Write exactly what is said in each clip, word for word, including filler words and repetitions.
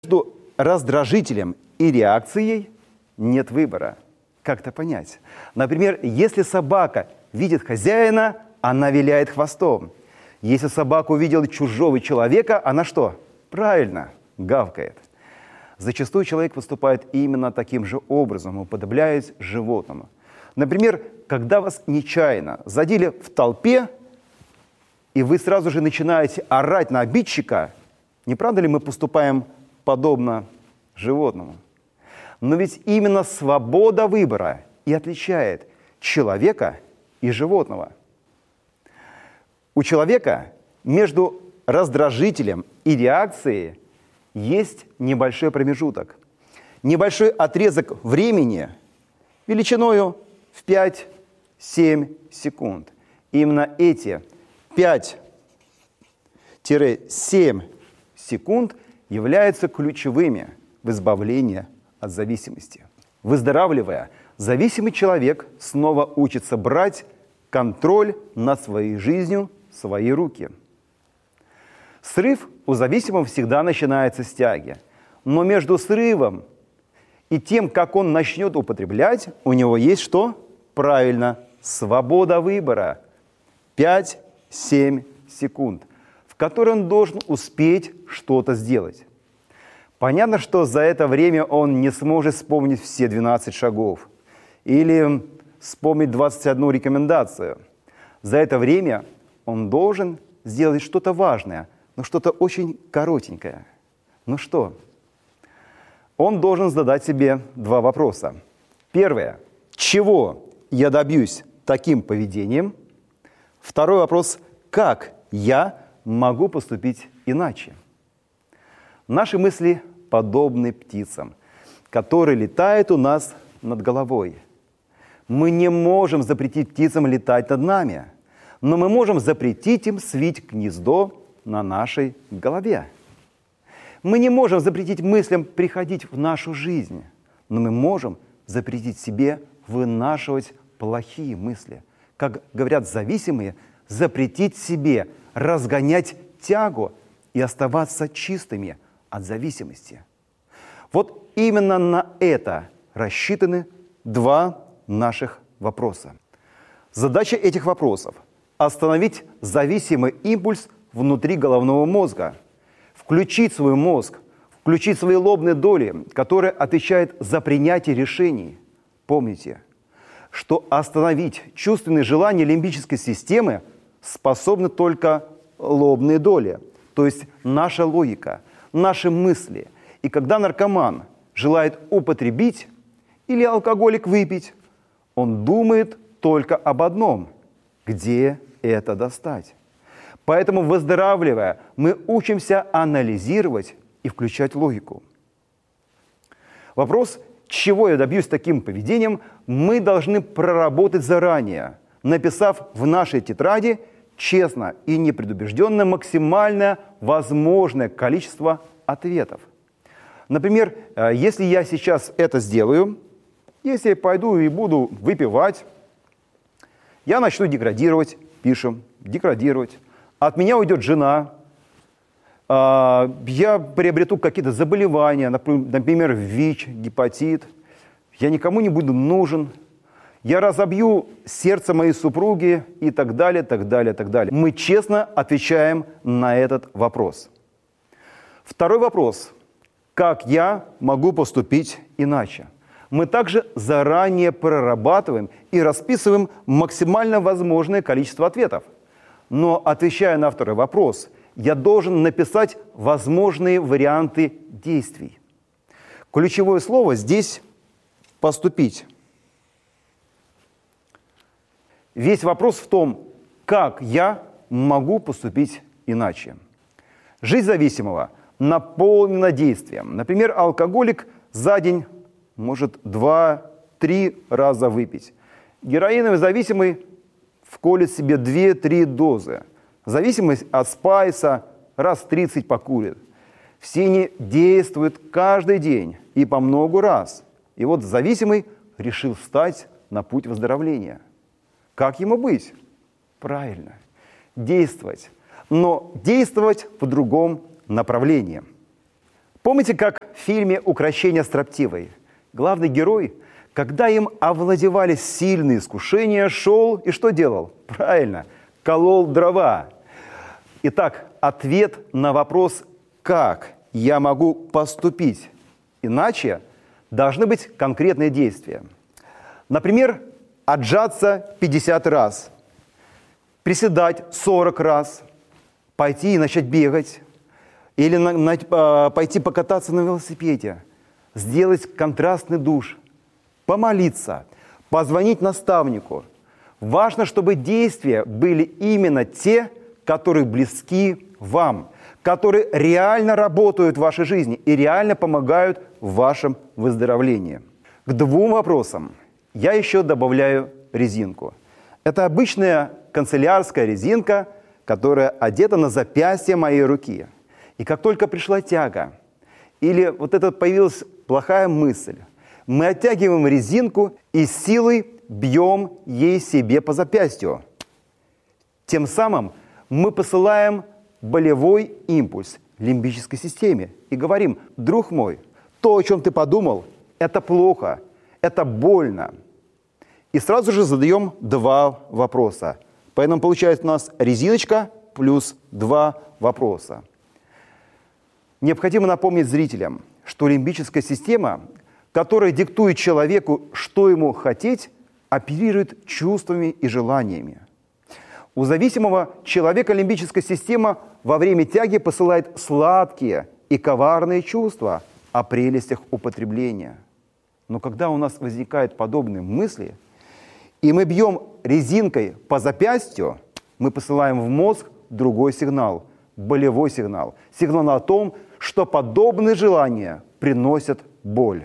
Между раздражителем и реакцией нет выбора. Как это понять? Например, если собака видит хозяина, она виляет хвостом. Если собака увидела чужого человека, она что? Правильно, гавкает. Зачастую человек поступает именно таким же образом, уподобляясь животному. Например, когда вас нечаянно задели в толпе, и вы сразу же начинаете орать на обидчика, не правда ли мы поступаем подобно животному? Но ведь именно свобода выбора и отличает человека и животного. У человека между раздражителем и реакцией есть небольшой промежуток, небольшой отрезок времени величиною в пять-семь секунд. И именно эти пять-семь секунд являются ключевыми в избавлении от зависимости. Выздоравливая, зависимый человек снова учится брать контроль над своей жизнью в свои руки. Срыв у зависимого всегда начинается с тяги. Но между срывом и тем, как он начнет употреблять, у него есть что? Правильно, свобода выбора. пять-семь секунд, в которые он должен успеть что-то сделать. Понятно, что за это время он не сможет вспомнить все двенадцать шагов или вспомнить двадцать одну рекомендацию. За это время он должен сделать что-то важное, но что-то очень коротенькое. Ну что? Он должен задать себе два вопроса. Первое. Чего я добьюсь таким поведением? Второй вопрос. Как я могу поступить иначе? Наши мысли подобны птицам, которые летают у нас над головой. Мы не можем запретить птицам летать над нами, но мы можем запретить им свить гнездо на нашей голове. Мы не можем запретить мыслям приходить в нашу жизнь, но мы можем запретить себе вынашивать плохие мысли. Как говорят зависимые, запретить себе разгонять тягу и оставаться чистыми от зависимости. Вот именно на это рассчитаны два наших вопроса. Задача этих вопросов – остановить зависимый импульс внутри головного мозга, включить свой мозг, включить свои лобные доли, которые отвечают за принятие решений. Помните, что остановить чувственные желания лимбической системы способны только лобные доли, то есть наша логика, наши мысли. И когда наркоман желает употребить или алкоголик выпить, он думает только об одном – где это достать. Поэтому, выздоравливая, мы учимся анализировать и включать логику. Вопрос, чего я добьюсь таким поведением, мы должны проработать заранее, написав в нашей тетради честно и непредубежденно максимальное возможное количество ответов. Например, если я сейчас это сделаю, если я пойду и буду выпивать, я начну деградировать, пишем, деградировать. От меня уйдет жена, я приобрету какие-то заболевания, например, ВИЧ, гепатит, я никому не буду нужен, я разобью сердце моей супруги и так далее, так далее, так далее. Мы честно отвечаем на этот вопрос. Второй вопрос. Как я могу поступить иначе? Мы также заранее прорабатываем и расписываем максимально возможное количество ответов. Но, отвечая на второй вопрос, я должен написать возможные варианты действий. Ключевое слово здесь «поступить». Весь вопрос в том, как я могу поступить иначе. Жизнь зависимого наполнена действием. Например, алкоголик за день может два-три раза выпить. Героиновый зависимый вколет себе две-три дозы. Зависимость от спайса раз тридцать покурит. Все они действуют каждый день и по много раз. И вот зависимый решил встать на путь выздоровления. Как ему быть? Правильно, действовать. Но действовать в другом направлении. Помните, как в фильме «Укрощение строптивой» главный герой, когда им овладевали сильные искушения, шел и что делал? Правильно, колол дрова. Итак, ответ на вопрос «как я могу поступить иначе?» должны быть конкретные действия. Например, отжаться пятьдесят раз, приседать сорок раз, пойти и начать бегать, или на, на, пойти покататься на велосипеде, сделать контрастный душ, помолиться, позвонить наставнику. Важно, чтобы действия были именно те, которые близки вам, которые реально работают в вашей жизни и реально помогают в вашем выздоровлении. К двум вопросам я еще добавляю резинку. Это обычная канцелярская резинка, которая одета на запястье моей руки. И как только пришла тяга, или вот это появилась плохая мысль, мы оттягиваем резинку и силой бьем ей себе по запястью. Тем самым мы посылаем болевой импульс лимбической системе и говорим: друг мой, то, о чем ты подумал, это плохо, это больно. И сразу же задаем два вопроса. Поэтому получается у нас резиночка плюс два вопроса. Необходимо напомнить зрителям, что лимбическая система, которая диктует человеку, что ему хотеть, оперирует чувствами и желаниями. У зависимого человека лимбическая система во время тяги посылает сладкие и коварные чувства о прелестях употребления. Но когда у нас возникают подобные мысли, и мы бьем резинкой по запястью, мы посылаем в мозг другой сигнал, болевой сигнал. Сигнал о том, что подобные желания приносят боль.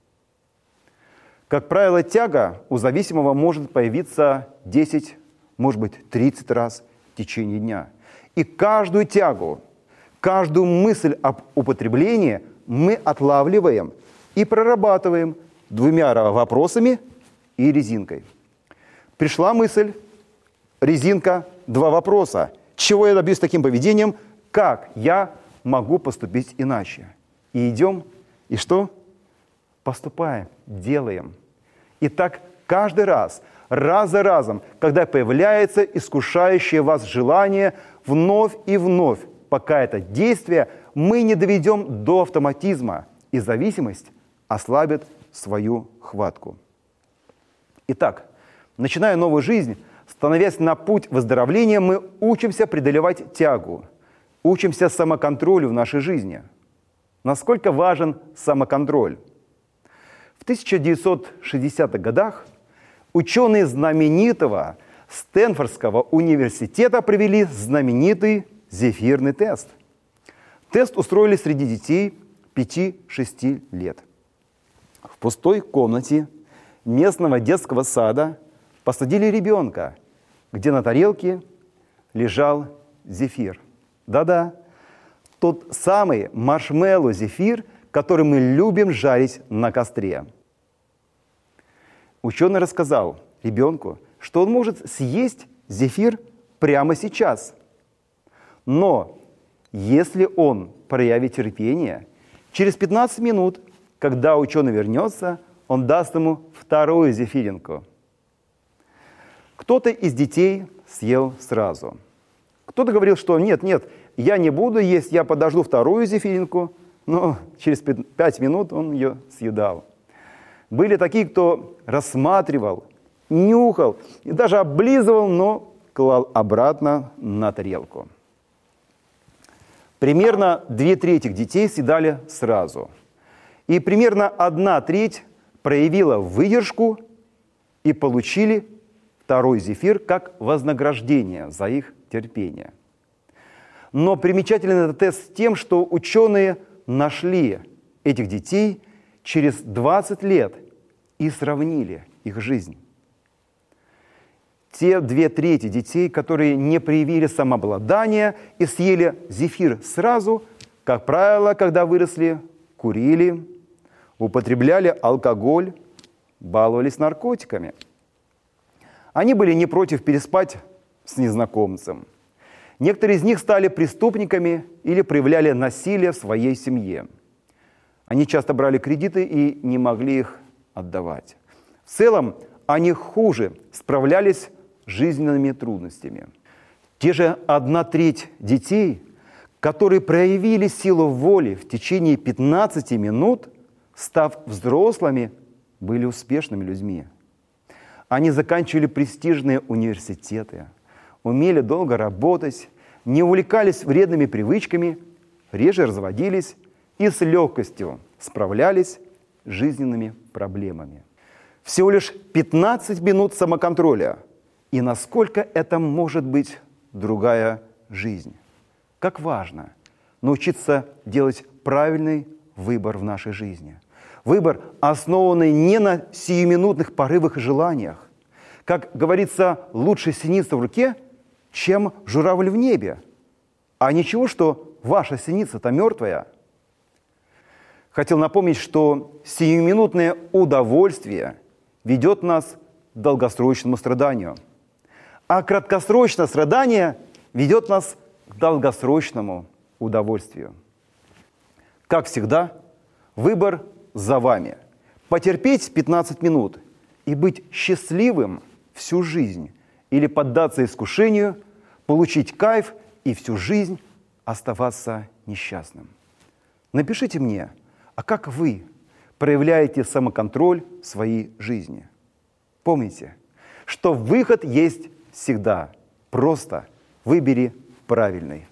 Как правило, тяга у зависимого может появиться десять, может быть, тридцать раз в течение дня. И каждую тягу, каждую мысль об употреблении мы отлавливаем и прорабатываем двумя вопросами и резинкой. Пришла мысль, резинка, два вопроса. Чего я добьюсь таким поведением? Как я могу поступить иначе? И идем, и что? Поступаем, делаем. И так каждый раз, раз за разом, когда появляется искушающее вас желание, вновь и вновь, пока это действие мы не доведем до автоматизма, и зависимость ослабит свою хватку. Итак, начиная новую жизнь, становясь на путь выздоровления, мы учимся преодолевать тягу, учимся самоконтролю в нашей жизни. Насколько важен самоконтроль? В тысяча девятьсот шестидесятых годах ученые знаменитого Стэнфордского университета провели знаменитый зефирный тест. Тест устроили среди детей пяти-шести лет. В пустой комнате местного детского сада посадили ребенка, где на тарелке лежал зефир. Да-да, тот самый маршмеллоу-зефир, который мы любим жарить на костре. Ученый рассказал ребенку, что он может съесть зефир прямо сейчас. Но если он проявит терпение, через пятнадцать минут, когда ученый вернется, он даст ему вторую зефиринку. Кто-то из детей съел сразу. Кто-то говорил, что нет, нет, я не буду есть, я подожду вторую зефиринку, но через пять минут он ее съедал. Были такие, кто рассматривал, нюхал и даже облизывал, но клал обратно на тарелку. Примерно две трети детей съедали сразу. И примерно одна треть проявила выдержку и получили второй зефир как вознаграждение за их терпение. Но примечателен этот тест тем, что ученые нашли этих детей через двадцать лет и сравнили их жизнь. Те две трети детей, которые не проявили самообладания и съели зефир сразу, как правило, когда выросли, курили, употребляли алкоголь, баловались наркотиками. Они были не против переспать с незнакомцем. Некоторые из них стали преступниками или проявляли насилие в своей семье. Они часто брали кредиты и не могли их отдавать. В целом, они хуже справлялись с жизненными трудностями. Те же одна треть детей, которые проявили силу воли в течение пятнадцати минут, став взрослыми, были успешными людьми. Они заканчивали престижные университеты, умели долго работать, не увлекались вредными привычками, реже разводились и с легкостью справлялись с жизненными проблемами. Всего лишь пятнадцать минут самоконтроля. И насколько это может быть другая жизнь. Как важно научиться делать правильный выбор в нашей жизни. Выбор, основанный не на сиюминутных порывах и желаниях. Как говорится, лучше синица в руке, чем журавль в небе. А ничего, что ваша синица-то мертвая. Хотел напомнить, что сиюминутное удовольствие ведет нас к долгосрочному страданию. А краткосрочное страдание ведет нас к долгосрочному удовольствию. Как всегда, выбор за вами. Потерпеть пятнадцать минут и быть счастливым всю жизнь. Или поддаться искушению, получить кайф и всю жизнь оставаться несчастным. Напишите мне, а как вы проявляете самоконтроль в своей жизни? Помните, что выход есть всегда. Просто выбери правильный.